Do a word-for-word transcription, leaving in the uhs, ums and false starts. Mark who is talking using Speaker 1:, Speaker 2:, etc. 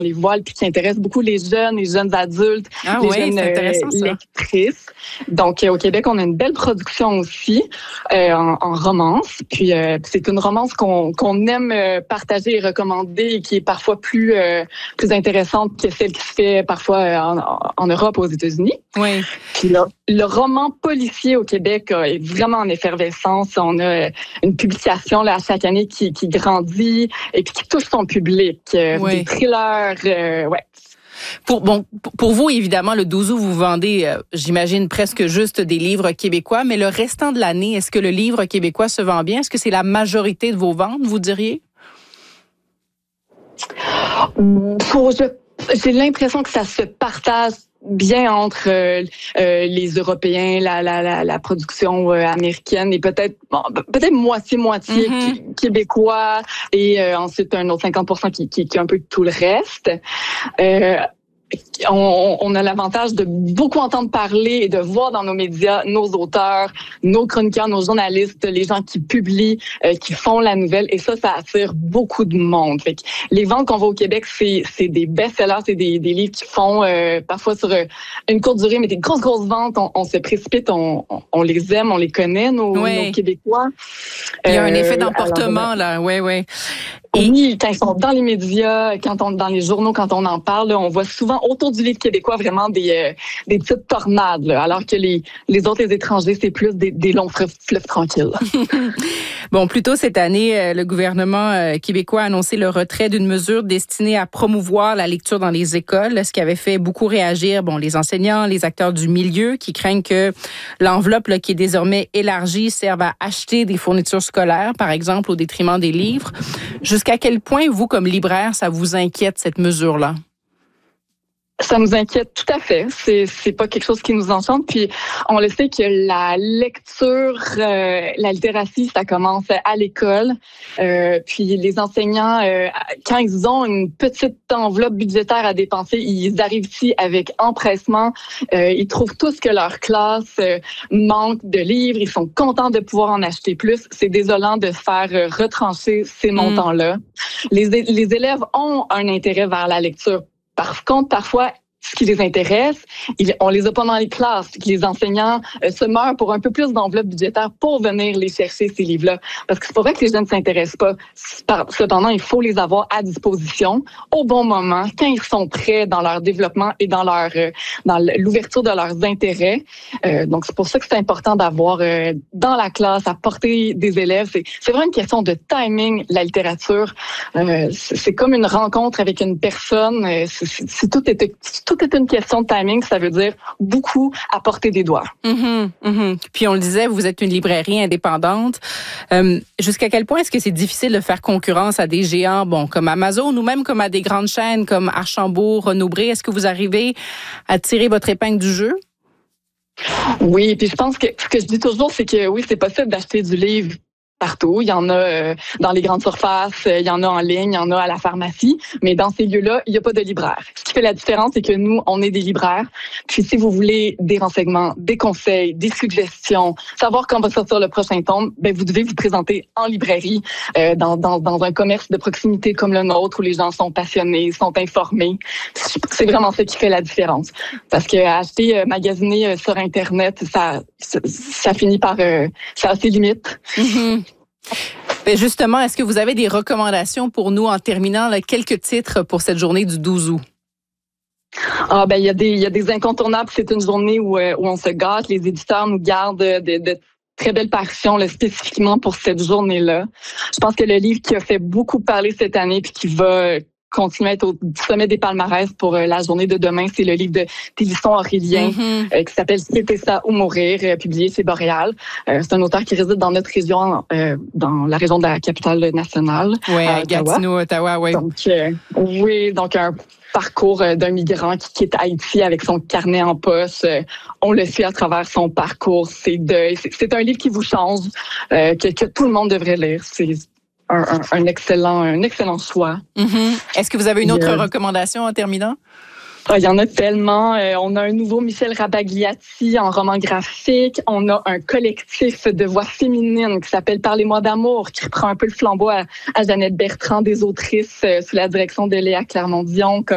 Speaker 1: les voiles, puis qui intéresse beaucoup les jeunes, les jeunes adultes,
Speaker 2: ah
Speaker 1: les
Speaker 2: oui,
Speaker 1: jeunes
Speaker 2: c'est intéressant,
Speaker 1: euh,
Speaker 2: ça.
Speaker 1: lectrices. Donc, euh, au Québec, on a une belle production aussi euh, en, en romance. Puis, euh, c'est une romance qu'on qu'on aime euh, partager et recommander et qui est parfois plus euh, plus intéressante que celle qui se fait parfois euh, en, en Europe, aux États-Unis.
Speaker 2: Oui.
Speaker 1: Puis là, le roman policier au Québec euh, est vraiment en effervescence. On a euh, une publication là, à chaque année qui, qui grandit et puis qui touche son public. Euh,
Speaker 2: Oui.
Speaker 1: Des thrillers, euh, ouais.
Speaker 2: Pour, bon, pour vous, évidemment, le douze août, vous vendez, euh, j'imagine, presque juste des livres québécois, mais le restant de l'année, est-ce que le livre québécois se vend bien? Est-ce que c'est la majorité de vos ventes, vous diriez?
Speaker 1: Pour, je, j'ai l'impression que ça se partage bien entre euh, euh, les Européens, la, la, la, la production euh, américaine et peut-être bon, peut-être moitié-moitié mm-hmm. québécois et euh, ensuite un autre cinquante pour cent qui, qui, qui est un peu tout le reste. Euh, On, on a l'avantage de beaucoup entendre parler et de voir dans nos médias nos auteurs, nos chroniqueurs, nos journalistes, les gens qui publient, euh, qui font la nouvelle. Et ça, ça attire beaucoup de monde. Fait que les ventes qu'on voit au Québec, c'est, c'est des best-sellers, c'est des, des livres qui font euh, parfois sur une courte durée, mais des grosses, grosses ventes. On, on se précipite, on, on les aime, on les connaît, nos,
Speaker 2: oui.
Speaker 1: nos Québécois.
Speaker 2: Il y a un euh, effet d'emportement, alors, là. Oui, oui.
Speaker 1: Et oui, quand ils sont dans les médias, quand on dans les journaux, quand on en parle, là, on voit souvent autour du livre québécois vraiment des euh, des petites tornades, là, alors que les les autres les étrangers c'est plus des, des longs fleuves, fleuves tranquilles.
Speaker 2: Bon, plus tôt cette année, le gouvernement québécois a annoncé le retrait d'une mesure destinée à promouvoir la lecture dans les écoles, ce qui avait fait beaucoup réagir bon les enseignants, les acteurs du milieu qui craignent que l'enveloppe là, qui est désormais élargie serve à acheter des fournitures scolaires, par exemple, au détriment des livres. Jusqu'à quel point, vous, comme libraire, ça vous inquiète, cette mesure-là?
Speaker 1: Ça nous inquiète tout à fait. C'est c'est pas quelque chose qui nous enchante. Puis on le sait que la lecture, euh, la littératie, ça commence à l'école. Euh, puis les enseignants, euh, quand ils ont une petite enveloppe budgétaire à dépenser, ils arrivent ici avec empressement. Euh, ils trouvent tous que leur classe euh, manque de livres. Ils sont contents de pouvoir en acheter plus. C'est désolant de faire euh, retrancher ces montants-là. Mmh. Les les élèves ont un intérêt vers la lecture. Par contre, parfois, ce qui les intéresse, on les a pas dans les classes. Les enseignants euh, se meurent pour un peu plus d'enveloppe budgétaire pour venir les chercher, ces livres-là. Parce que c'est pas vrai que les jeunes ne s'intéressent pas. Cependant, il faut les avoir à disposition au bon moment, quand ils sont prêts dans leur développement et dans leur euh, dans l'ouverture de leurs intérêts. Euh, donc, c'est pour ça que c'est important d'avoir euh, dans la classe, à portée des élèves. C'est, c'est vraiment une question de timing, la littérature. Euh, c'est, c'est comme une rencontre avec une personne. C'est, c'est, c'est tout est Tout est une question de timing, ça veut dire beaucoup à portée des doigts.
Speaker 2: Mm-hmm, mm-hmm. Puis on le disait, vous êtes une librairie indépendante. Euh, jusqu'à quel point est-ce que c'est difficile de faire concurrence à des géants, bon, comme Amazon ou même comme à des grandes chaînes comme Archambault, Renaud-Bré? Est-ce que vous arrivez à tirer votre épingle du jeu?
Speaker 1: Oui, puis je pense que ce que je dis toujours, c'est que oui, c'est possible d'acheter du livre partout. Il y en a euh, dans les grandes surfaces, il y en a en ligne, il y en a à la pharmacie. Mais dans ces lieux-là, il n'y a pas de libraire. Ce qui fait la différence, c'est que nous, on est des libraires. Puis si vous voulez des renseignements, des conseils, des suggestions, savoir quand va sortir le prochain tome, ben vous devez vous présenter en librairie, euh, dans, dans, dans un commerce de proximité comme le nôtre, où les gens sont passionnés, sont informés. C'est vraiment ça qui fait la différence. Parce que acheter, euh, magasiner euh, sur Internet, ça, ça, ça finit par... Euh, ça a ses limites.
Speaker 2: Mm-hmm. Ben justement, est-ce que vous avez des recommandations pour nous en terminant là, quelques titres pour cette journée du douze août?
Speaker 1: Ah ben il y a des il y a des incontournables. C'est une journée où euh, où on se gâte. Les éditeurs nous gardent de, de, de très belles parutions là, spécifiquement pour cette journée-là. Je pense que le livre qui a fait beaucoup parler cette année puis qui va continuer à être au sommet des palmarès pour euh, la journée de demain, c'est le livre de Télisson Aurélien mm-hmm. euh, qui s'appelle C'était ça ou mourir, euh, publié chez Boréal. Euh, c'est un auteur qui réside dans notre région, euh, dans la région de la capitale nationale.
Speaker 2: Oui, à Gatineau, Ottawa, oui.
Speaker 1: Donc, euh, oui, donc un parcours d'un migrant qui quitte Haïti avec son carnet en poche. On le suit à travers son parcours, ses deuils. C'est, c'est un livre qui vous change, euh, que, que tout le monde devrait lire. C'est Un, un, un excellent, un excellent choix.
Speaker 2: Mm-hmm. Est-ce que vous avez une autre yeah. recommandation en terminant?
Speaker 1: Ah, il y en a tellement. Euh, on a un nouveau Michel Rabagliati en roman graphique. On a un collectif de voix féminines qui s'appelle Parlez-moi d'amour, qui reprend un peu le flambeau à, à Jeannette Bertrand, des autrices euh, sous la direction de Léa Clermont-Dion.